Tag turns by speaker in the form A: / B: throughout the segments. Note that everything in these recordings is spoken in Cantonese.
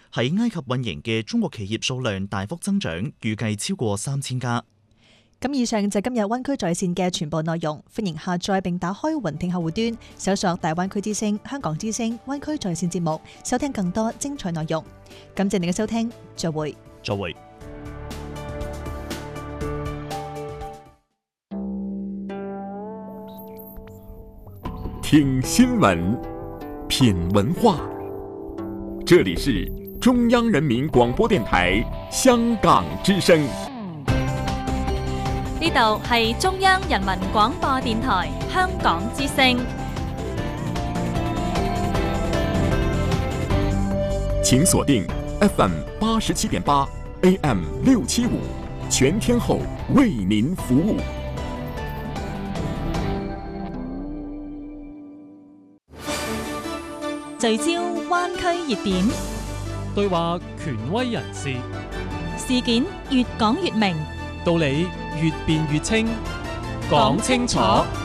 A: 喺埃及運營嘅中國企業數量大幅增長，預計超過3000家。
B: 咁以上就今日灣區在線嘅全部內容，歡迎下載並打開雲聽客戶端，搜索大灣區之聲、香港之聲、灣區在線節目，收聽更多精彩內容。感謝你嘅收聽，再會。
A: 再會。
C: 聽新聞，品文化，這裡是中央人民廣播電台香港之聲。
D: 呢度係中央人民廣播電台香港之聲。
C: 請鎖定 FM 87.8 AM 675，全天候為您服務。
D: 聚焦灣區熱點，
E: 對話權威人士，
D: 事件越講越明，
E: 道理越辯越清，
D: 講清楚。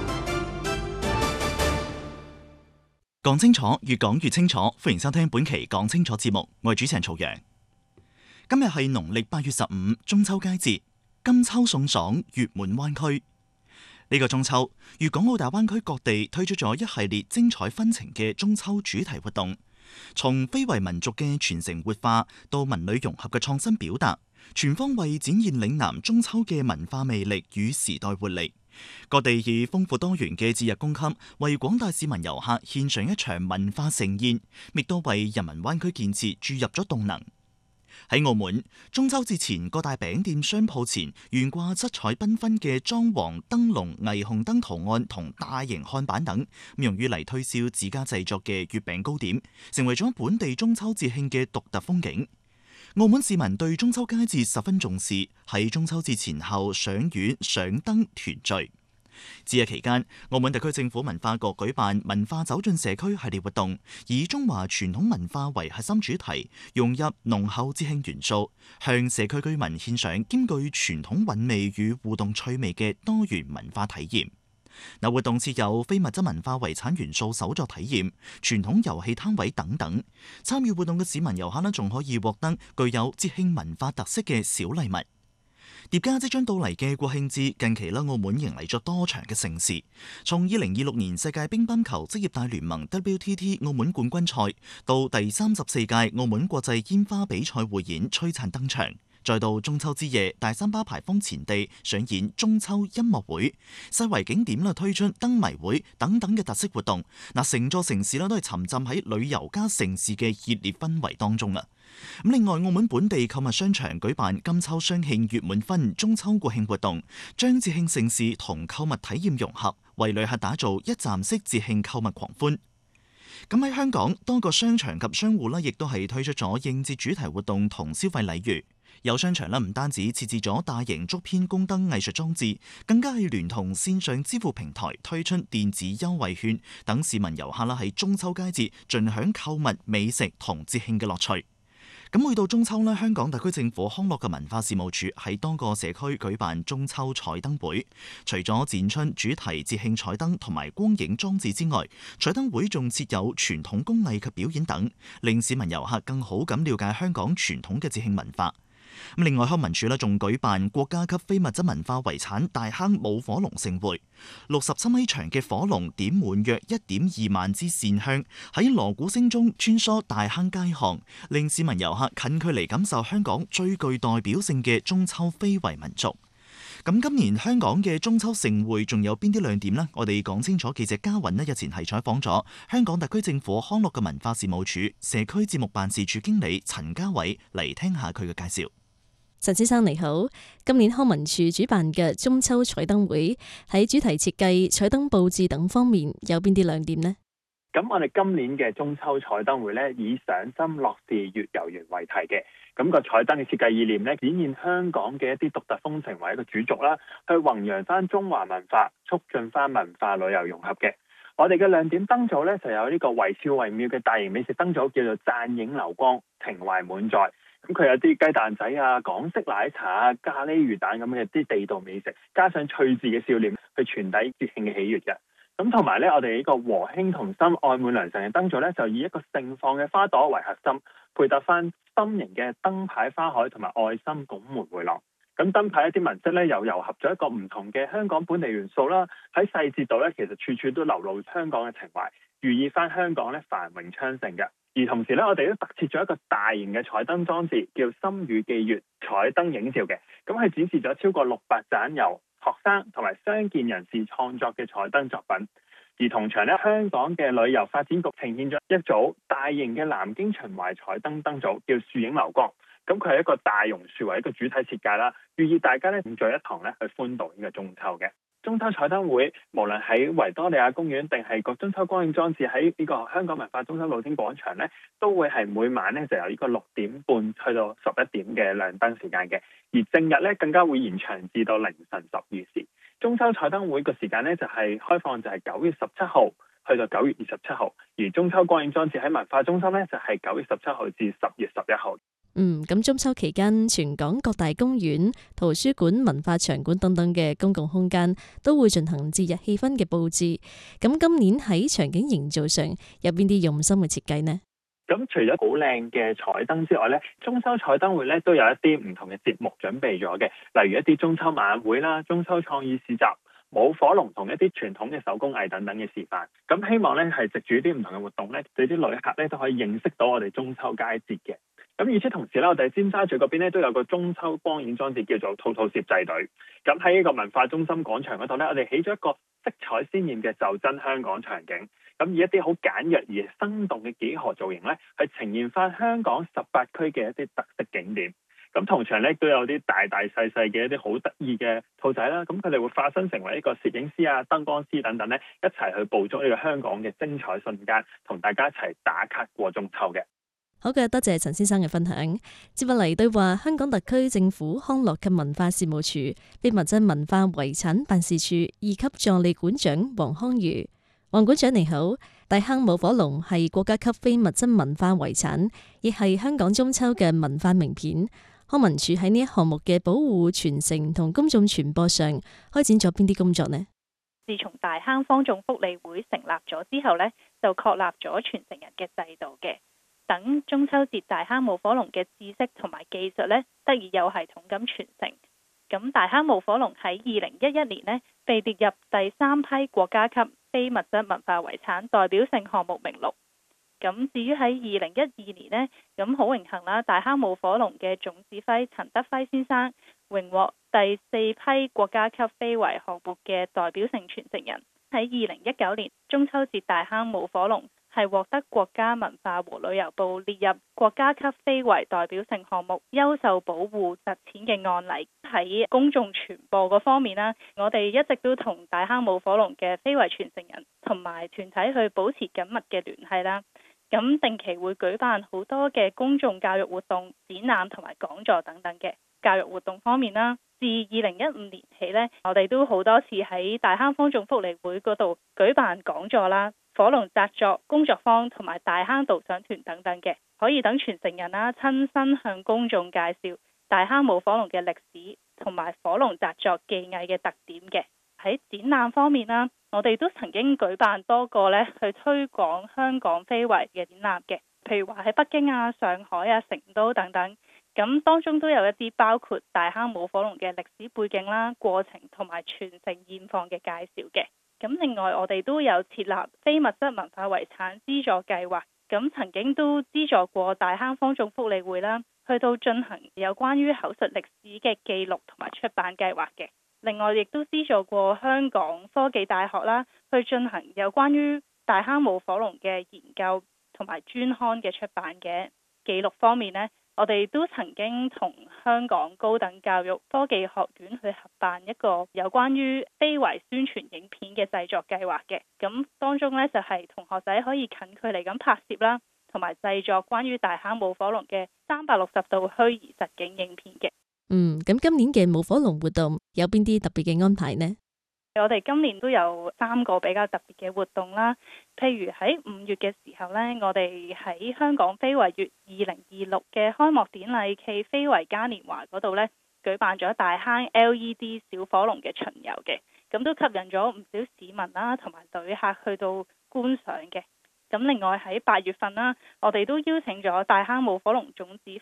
A: 講清楚，越講越清楚。歡迎收聽本期講清楚節目，我係主持人曹陽。今日係農曆8月15，中秋佳節，金秋送爽，月滿灣區。呢個中秋，粵港澳大灣區各地推出咗一系列精彩紛呈嘅中秋主題活動，從非遺民族嘅傳承活化到文旅融合嘅創新表達，全方位展現嶺南中秋嘅文化魅力與時代活力。各地以豐富多元嘅節日供給，為廣大市民遊客獻上一場文化盛宴，亦都為人民灣區建設注入咗動能。喺澳門，中秋節前各大餅店商鋪前懸掛七彩繽紛嘅裝潢燈籠、霓虹燈圖案同大型看板等，用於嚟推銷自家製作嘅月餅糕點，成為咗本地中秋節慶嘅獨特風景。澳門市民對中秋佳節十分重視，喺中秋節前後賞月、賞燈團聚。節日期間，澳門特區政府文化局舉辦文化走進社區系列活動，以中華傳統文化為核心主題，融入濃厚節慶元素，向社區居民獻上兼具傳統韻味與互動趣味嘅多元文化體驗。活動設有非物質文化遺產元素手作體驗、傳統遊戲攤位等等。參與活動嘅市民遊客仲可以獲得具有節慶文化特色嘅小禮物。疊加即將到嚟嘅國慶節，近期澳門迎嚟咗多場嘅盛事，從2026年世界乒乓球職業大聯盟 WTT 澳門冠軍賽，到第34屆澳門國際煙花比賽匯演璀璨登場，再到中秋之夜大三巴牌坊前地上演中秋音樂會，世遺景點推出燈謎會等等嘅特色活動，成座城市都係沉浸喺旅遊加盛事嘅熱烈氛圍當中啦。另外，澳門本地購物商場舉辦金秋雙慶月滿分中秋國慶活動，將節慶盛事同購物體驗融合，為旅客打造一站式節慶購物狂歡。咁喺香港，多個商場及商戶亦都係推出咗應節主題活動同消費禮遇。有商場唔單止設置咗大型竹編宮燈藝術裝置，更加係聯同線上支付平台推出電子優惠券，等市民遊客喺中秋佳節盡享購物、美食同節慶嘅樂趣。咁去到中秋香港特區政府康樂及文化事務處喺多個社區舉辦中秋彩燈會，除咗展出主題節慶彩燈同埋光影裝置之外，彩燈會仲設有傳統工藝及表演等，令市民遊客更好咁了解香港傳統嘅節慶文化。另外，康文署仲舉辦國家級非物質文化遺產大坑舞火龍盛會，67米長嘅火龍點滿約1.2萬支線香，喺鑼鼓聲中穿梭大坑街巷，令市民遊客近距離感受香港最具代表性嘅中秋非遺民族。咁今年香港嘅中秋盛會仲有邊啲亮點呢？我哋講清楚。記者嘉韻日前係採訪咗香港特區政府康樂及文化事務處社區節目辦事處經理陳家偉，嚟聽下佢嘅介紹。
F: 陳先生你好，今年康文署主辦嘅中秋彩燈會喺主題設計、彩燈佈置等方面有邊啲亮點呢？
G: 咁我哋今年嘅中秋彩燈會咧，以賞心樂事月遊園為題嘅，咁個彩燈嘅設計意念咧，展現香港嘅一啲獨特風情為一個主軸啦，去弘揚翻中華文化，促進翻文化旅遊融合嘅。我哋嘅亮點燈組咧，就有呢個惟肖惟妙嘅大型美食燈組，叫做讚影流光，情懷滿載。咁佢有啲雞蛋仔啊、港式奶茶啊、咖喱魚蛋咁嘅啲地道美食，加上趣致嘅笑臉，去傳遞節慶嘅喜悅嘅。咁同埋咧，我哋呢個和興同心、愛滿良辰嘅燈組咧，就以一個盛放嘅花朵為核心，配搭翻心形嘅燈牌花海同埋愛心拱門迴廊。咁燈牌一啲紋飾咧，又糅合咗一個唔同嘅香港本地元素啦。喺細節度咧，其實處處都流露香港嘅情懷，寓意翻香港咧繁榮昌盛嘅。而同時咧，我哋都特設咗一個大型嘅彩燈裝置，叫心語寄月彩燈影照嘅。咁係展示咗超過600盞由學生同埋傷健人士創作嘅彩燈作品。而同場咧，香港嘅旅遊發展局呈現咗一組大型嘅南京秦淮彩燈燈組，叫樹影流光。咁佢係一個大榕樹為一個主體設計啦，寓意大家咧共聚一堂咧去歡度呢個中秋嘅。中秋彩燈會無論喺維多利亞公園定係個中秋光影裝置喺呢個香港文化中心露天廣場咧，都會係每晚咧就由呢個6點半去到11點嘅亮燈時間嘅。而正日咧更加會延長至到凌晨12時。中秋彩燈會個時間咧就係開放就係9月17號去到9月27號，而中秋光影裝置喺文化中心咧就係9月17號至10月11號。
F: 咁中秋期間，全港各大公園、圖書館、文化場館等等嘅公共空間都會進行節日氣氛嘅佈置。咁今年喺場景營造上有邊啲用心嘅設計呢？
G: 咁除咗好靚嘅彩燈之外咧，中秋彩燈會咧都有一啲唔同嘅節目準備咗嘅，例如一啲中秋晚會啦、中秋創意市集、舞火龍同一啲傳統嘅手工藝等等嘅示範。咁希望咧係藉住啲唔同嘅活動咧，對啲旅客咧都可以認識到我哋中秋佳節嘅。咁與此同時咧，我哋尖沙咀嗰邊咧都有個中秋光影裝置叫做兔兔攝製隊。咁喺呢個文化中心廣場嗰度咧，我哋起咗一個色彩鮮豔嘅就真香港場景。咁以一啲好簡約而生動嘅幾何造型咧，去呈現翻香港18區嘅一啲特色景點。咁同場咧都有啲大大細細嘅一啲好得意嘅兔仔啦。咁佢哋會化身成為一個攝影師啊、燈光師等等咧，一齊去捕捉呢個香港嘅精彩瞬間，同大家一齊打卡過中秋嘅。
F: 好嘅，多謝陳先生嘅分享。接落嚟對話香港特區政府康樂及文化事務處非物質文化遺產辦事處2級助理館長黃康瑜。黃館長你好，大坑舞火龍係國家級非物質文化遺產，亦係香港中秋嘅文化名片。康文署喺呢一項目嘅保護、傳承同公眾傳播上開展咗邊啲工作呢？
H: 自從大坑坊眾福利會成立咗之後呢，就確立咗傳承人嘅制度嘅。等中秋節大坑舞火龍嘅知識同埋技術呢，得以有系統咁傳承。咁大坑舞火龍喺2011年呢，被列入第3批國家級非物質文化遺產代表性項目名錄。咁至於喺2012年呢，咁好榮幸啦，大坑舞火龍嘅總指揮陳德輝先生榮獲第4批國家級非遺項目嘅代表性傳承人。喺2019年中秋節大坑舞火龍係獲得國家文化和旅遊部列入國家級非遺代表性項目優秀保護實踐嘅案例。喺公眾傳播嗰方面啦，我哋一直都同大坑舞火龍嘅非遺傳承人同埋團體去保持緊密嘅聯繫啦。咁定期會舉辦好多嘅公眾教育活動、展覽同埋講座等等嘅。教育活動方面啦，自2015年起呢，我哋都好多次喺大坑坊眾福利會嗰度舉辦講座啦、火龍紮作工作坊同埋大坑導賞團等等嘅，可以等傳承人啦親身向公眾介紹大坑舞火龍嘅歷史同埋火龍紮作技藝嘅特點嘅。喺展覽方面啦，我哋都曾經舉辦多個呢去推廣香港非遺嘅展覽嘅，譬如話喺北京啊、上海啊、成都等等。咁當中都有一啲包括大坑舞火龍嘅歷史背景啦、過程同埋傳承現況嘅介紹嘅。咁另外我哋都有設立非物質文化遺產資助計劃，咁曾經都資助過大坑坊眾福利會啦，去到進行有關於口述歷史嘅記錄同埋出版計劃嘅。另外亦都資助過香港科技大學啦，去進行有關於大坑舞火龍嘅研究同埋專刊嘅出版嘅。記錄方面呢，我哋都曾經同香港高等教育科技學院去合辦一個有關於非遺宣傳影片嘅製作計劃嘅。咁當中呢，就係同學仔可以近距離咁拍攝啦，同埋製作關於大坑舞火龍嘅360度虛擬實景影片嘅。
F: 咁今年嘅舞火龍活動有邊啲特別嘅安排呢？
H: 我哋今年都有3個比較特別嘅活動啦，譬如喺5月嘅時候呢，我哋喺香港非遺月2026嘅開幕典禮暨非遺嘉年華嗰度呢，舉辦咗大坑 LED 小火龍嘅巡遊嘅，咁都吸引咗唔少市民啦同埋旅客去到觀賞嘅。咁另外喺8月份啦，我哋都邀請咗大坑舞火龍總指